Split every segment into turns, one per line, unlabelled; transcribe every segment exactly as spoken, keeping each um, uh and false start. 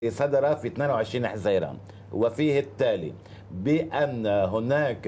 صدر في اثنين وعشرين حزيران، وفيه التالي: بأن هناك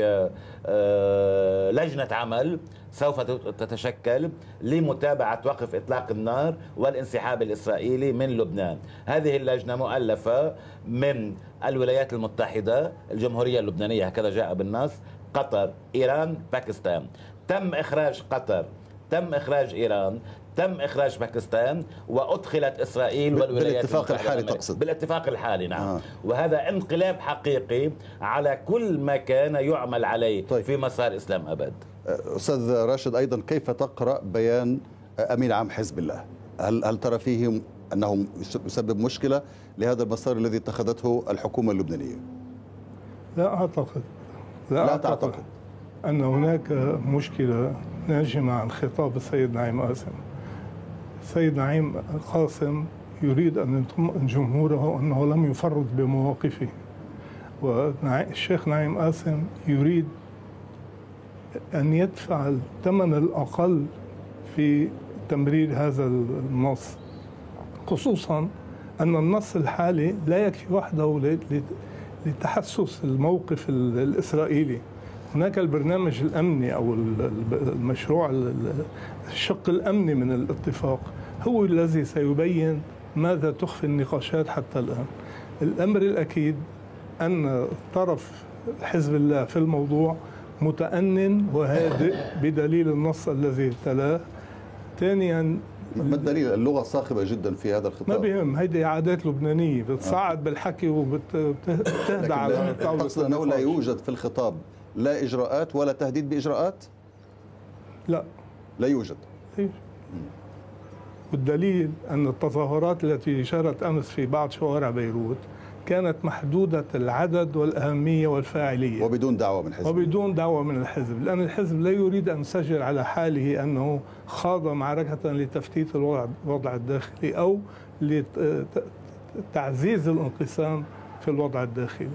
لجنة عمل سوف تتشكل لمتابعة وقف إطلاق النار والانسحاب الإسرائيلي من لبنان. هذه اللجنة مؤلفة من الولايات المتحدة، الجمهورية اللبنانية، هكذا جاء بالنص، قطر، إيران، باكستان. تم إخراج قطر، تم إخراج إيران، تم إخراج باكستان، وأدخلت إسرائيل والولايات
بالاتفاق الحالي تقصد؟
بالاتفاق الحالي، نعم.
آه.
وهذا انقلاب حقيقي على كل ما كان يعمل عليه طيب. في مسار إسلام أبد.
أستاذ راشد، أيضا كيف تقرأ بيان أمين عام حزب الله؟ هل هل ترى فيه أنه يسبب مشكلة لهذا المسار الذي اتخذته الحكومة اللبنانية؟
لا أعتقد لا,
لا
أعتقد
تعتقد
أن هناك مشكلة ناجمة عن خطاب السيد نعيم قاسم. السيد نعيم قاسم يريد أن يطمئن جمهوره أنه لم يفرط بمواقفه، والشيخ نعيم قاسم يريد أن يدفع الثمن الأقل في تمرير هذا النص، خصوصا أن النص الحالي لا يكفي وحده لتحسس الموقف الإسرائيلي. هناك البرنامج الأمني أو المشروع الشق الأمني من الاتفاق هو الذي سيبين ماذا تخفي النقاشات حتى الآن. الأمر الأكيد أن طرف حزب الله في الموضوع متأنن وهادئ بدليل النص الذي تلاه. ثانيا،
ما الدليل؟ اللغة صاخبة جدا في هذا الخطاب.
ما بهم، هيدي عادات لبنانية بتصعد آه. بالحكي وبتهدى على طاولة.
تقصد أنه لا يوجد في الخطاب لا إجراءات ولا تهديد بإجراءات؟
لا
لا يوجد.
والدليل أن التظاهرات التي جرت أمس في بعض شوارع بيروت كانت محدودة العدد والأهمية والفاعلية،
وبدون دعوة من الحزب
وبدون دعوة من الحزب، لأن الحزب لا يريد أن يسجل على حاله أنه خاض معركة لتفتيت الوضع الداخلي أو لتعزيز الانقسام في الوضع الداخلي.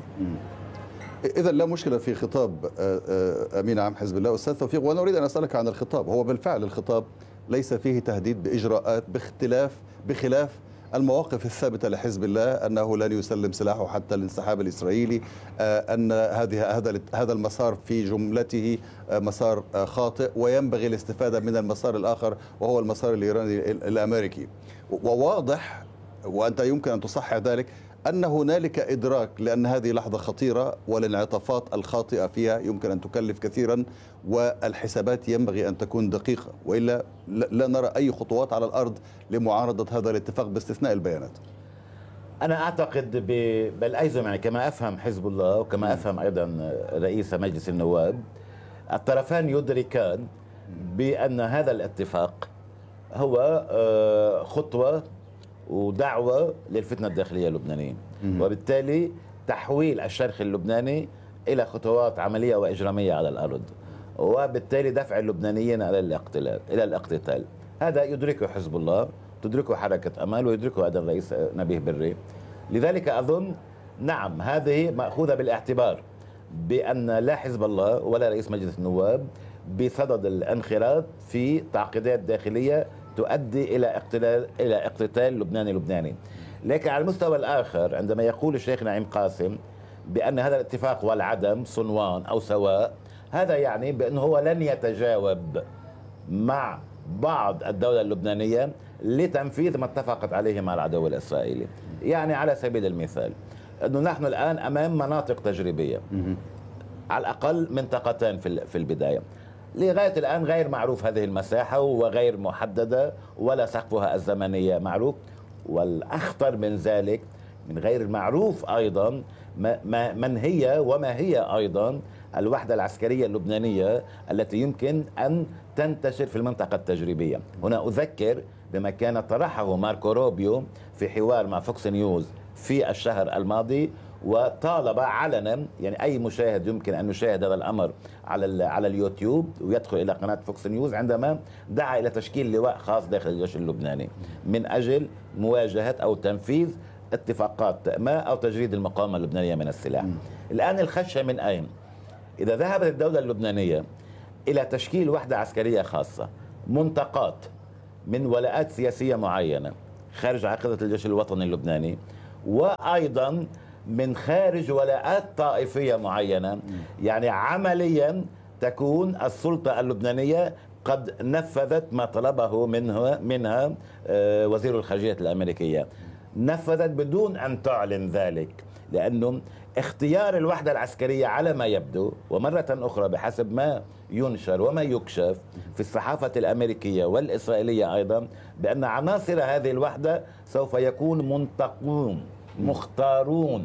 إذا لا مشكلة في خطاب أمين عام حزب الله. أستاذ توفيق، وأنا أريد أن أسألك عن الخطاب. هو بالفعل الخطاب ليس فيه تهديد بإجراءات، باختلاف بخلاف المواقف الثابتة لحزب الله أنه لن يسلم سلاحه حتى الانسحاب الإسرائيلي، أن هذه هذا هذا المسار في جملته مسار خاطئ وينبغي الاستفادة من المسار الآخر وهو المسار الإيراني الأمريكي. وواضح، وأنت يمكن أن تصحح ذلك، أن هنالك إدراك لأن هذه لحظة خطيرة والانعطافات الخاطئة فيها يمكن أن تكلف كثيرا، والحسابات ينبغي أن تكون دقيقة، وإلا لا نرى أي خطوات على الأرض لمعارضة هذا الاتفاق باستثناء البيانات.
أنا أعتقد بالأيزم، يعني كما أفهم حزب الله وكما أفهم أيضا رئيس مجلس النواب، الطرفان يدركان بأن هذا الاتفاق هو خطوة ودعوة للفتنة الداخلية اللبنانية، وبالتالي تحويل الشرخ اللبناني إلى خطوات عملية وإجرامية على الأرض، وبالتالي دفع اللبنانيين إلى الاقتتال إلى الاقتتال. هذا يدركه حزب الله، تدركه حركة أمل، ويدركه هذا الرئيس نبيه بري. لذلك أظن نعم هذه مأخوذة بالاعتبار بأن لا حزب الله ولا رئيس مجلس النواب بصدد الانخراط في تعقيدات داخلية تؤدي إلى اقتتال إلى اقتتال لبناني لبناني. لكن على المستوى الآخر، عندما يقول الشيخ نعيم قاسم بأن هذا الاتفاق والعدم صنوان أو سواء، هذا يعني بأنه هو لن يتجاوب مع بعض الدولة اللبنانية لتنفيذ ما اتفقت عليه مع العدو الإسرائيلي. يعني على سبيل المثال أنه نحن الآن أمام مناطق تجريبية، على الأقل منطقتان في البداية، لغاية الآن غير معروف هذه المساحة وغير محددة ولا سقفها الزمنية معروف، والأخطر من ذلك من غير المعروف أيضا ما من هي وما هي أيضا الوحدة العسكرية اللبنانية التي يمكن أن تنتشر في المنطقة التجريبية. هنا أذكر بما كان طرحه ماركو روبيو في حوار مع فوكس نيوز في الشهر الماضي، وطالب علنا، يعني أي مشاهد يمكن أن يشاهد هذا الأمر على على اليوتيوب ويدخل إلى قناة فوكس نيوز، عندما دعا إلى تشكيل لواء خاص داخل الجيش اللبناني من أجل مواجهة أو تنفيذ اتفاقات ما أو تجريد المقاومة اللبنانية من السلاح. م. الآن الخشية من أين؟ إذا ذهبت الدولة اللبنانية إلى تشكيل وحدة عسكرية خاصة منتقات من ولاءات سياسية معينة خارج عقيدة الجيش الوطني اللبناني، وأيضا من خارج ولاءات طائفية معينة. يعني عمليا تكون السلطة اللبنانية قد نفذت ما طلبه منها منها وزير الخارجية الأمريكية، نفذت بدون أن تعلن ذلك، لأنه اختيار الوحدة العسكرية على ما يبدو، ومرة أخرى بحسب ما ينشر وما يكشف في الصحافة الأمريكية والإسرائيلية أيضا، بأن عناصر هذه الوحدة سوف يكون منتقون مختارون،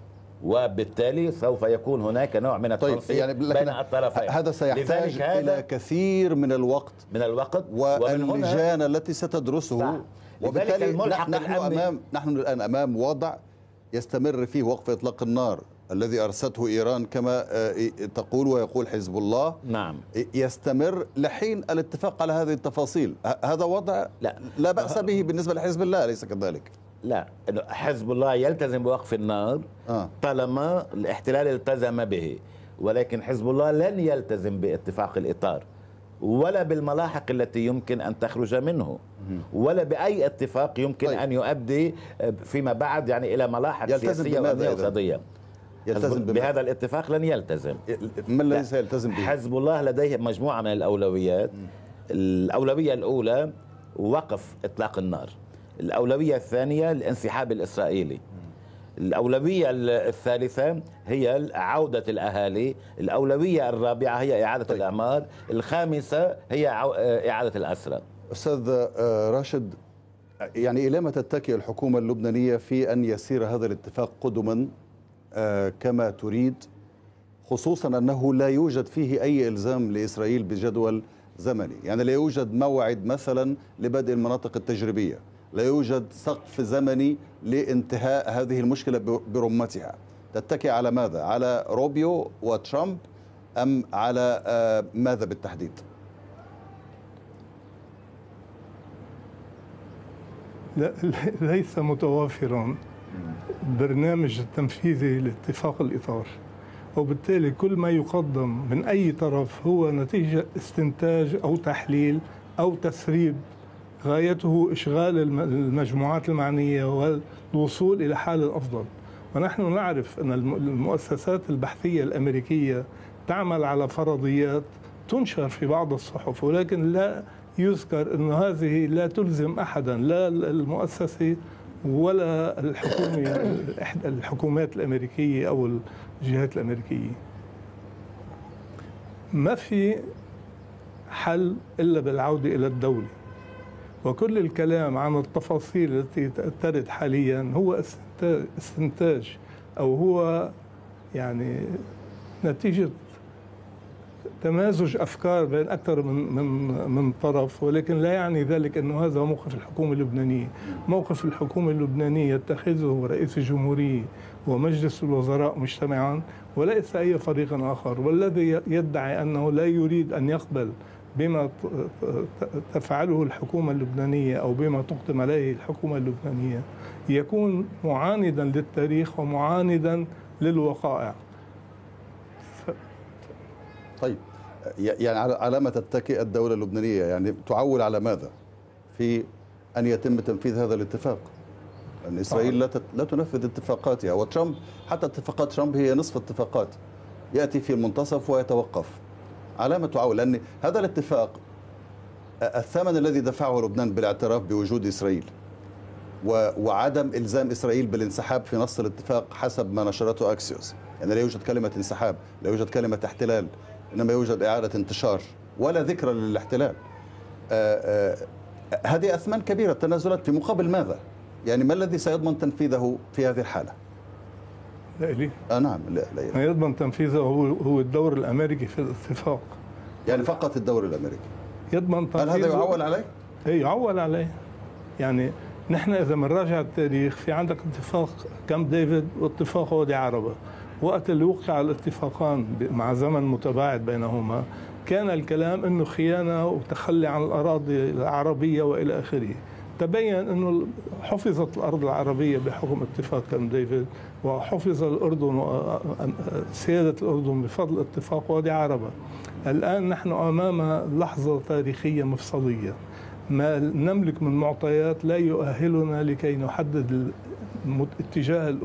وبالتالي سوف يكون هناك نوع من التنسيق طيب يعني بين الطرفين.
هذا سيحتاج إلى كثير من الوقت
من الوقت
واللجان التي ستدرسه صح. وبالتالي نحن أمام نحن الآن أمام وضع يستمر فيه وقف إطلاق النار الذي أرسته إيران كما تقول ويقول حزب الله.
نعم.
يستمر لحين الاتفاق على هذه التفاصيل. هذا وضع لا, لا بأس به بالنسبة لحزب الله، أليس كذلك؟
لا، حزب الله يلتزم بوقف النار آه. طالما الاحتلال التزم به، ولكن حزب الله لن يلتزم باتفاق الإطار ولا بالملاحق التي يمكن أن تخرج منه ولا بأي اتفاق يمكن طيب. أن يؤدي فيما بعد يعني إلى ملاحق سياسية واقتصادية. يلتزم بهذا الاتفاق لن يلتزم.
ما الذي سيلتزم به؟
حزب الله لديه مجموعة من الأولويات. الأولوية الأولى وقف إطلاق النار، الأولوية الثانية الانسحاب الإسرائيلي، الأولوية الثالثة هي عودة الأهالي، الأولوية الرابعة هي إعادة طيب. الأعمار، الخامسة هي إعادة الأسرى.
أستاذ راشد، يعني إلى ما تتكئ الحكومة اللبنانية في أن يسير هذا الاتفاق قدما كما تريد، خصوصا أنه لا يوجد فيه أي إلزام لإسرائيل بجدول زمني، يعني لا يوجد موعد مثلا لبدء المناطق التجريبية، لا يوجد سقف زمني لانتهاء هذه المشكلة برمتها. تتكئ على ماذا؟ على روبيو وترامب أم على ماذا بالتحديد؟
لا، ليس متوافرا برنامج التنفيذي لاتفاق الإطار، وبالتالي كل ما يقدم من أي طرف هو نتيجة استنتاج أو تحليل أو تسريب غايته إشغال المجموعات المعنية والوصول إلى حال الأفضل. ونحن نعرف أن المؤسسات البحثية الأمريكية تعمل على فرضيات تنشر في بعض الصحف، ولكن لا يذكر أن هذه لا تلزم أحدا، لا المؤسسة ولا الحكومة الحكومات الأمريكية أو الجهات الأمريكية. ما في حل إلا بالعودة إلى الدولة، وكل الكلام عن التفاصيل التي ترد حاليا هو استنتاج أو هو يعني نتيجة تمازج أفكار بين أكثر من من من طرف، ولكن لا يعني ذلك أنه هذا موقف الحكومة اللبنانية. موقف الحكومة اللبنانية يتخذه رئيس الجمهورية ومجلس الوزراء مجتمعا وليس أي فريق آخر، والذي يدعي أنه لا يريد أن يقبل بما تفعله الحكومة اللبنانية أو بما تقدم عليه الحكومة اللبنانية يكون معاندا للتاريخ ومعاندا للوقائع.
طيب، يعني على ما تتكئ الدولة اللبنانية، يعني تعول على ماذا في أن يتم تنفيذ هذا الاتفاق؟ أن إسرائيل لا لا تنفذ اتفاقاتها، وترامب حتى اتفاقات ترامب هي نصف اتفاقات، يأتي في المنتصف ويتوقف. على ما تعول؟ لأن هذا الاتفاق الثمن الذي دفعه لبنان بالاعتراف بوجود إسرائيل وعدم إلزام إسرائيل بالانسحاب في نص الاتفاق حسب ما نشرته أكسيوس، يعني لا يوجد كلمة انسحاب، لا يوجد كلمة احتلال، إنما يوجد إعادة انتشار ولا ذكر للاحتلال. آآ آآ هذه أثمان كبيرة، تنازلات في مقابل ماذا؟ يعني ما الذي سيضمن تنفيذه في هذه الحالة؟
لا لي
آه نعم لا لا
ما يضمن تنفيذه هو هو الدور الأمريكي في الاتفاق،
يعني فقط الدور الأمريكي
يضمن تنفيذه.
هل هذا يعول عليه؟
إيه يعول عليه. يعني نحن إذا بنراجع التاريخ، في عندك اتفاق كامب ديفيد واتفاق وادي عربة، وقت اللي وقع الاتفاقان مع زمن متباعد بينهما كان الكلام انه خيانة وتخلي عن الأراضي العربية وإلى آخره. تبين انه حفظت الأرض العربية بحكم اتفاق كامب ديفيد، وحفظ الأردن سيادة الأردن بفضل اتفاق وادي عربة. الآن نحن أمام لحظة تاريخية مفصلية، ما نملك من معطيات لا يؤهلنا لكي نحدد اتجاه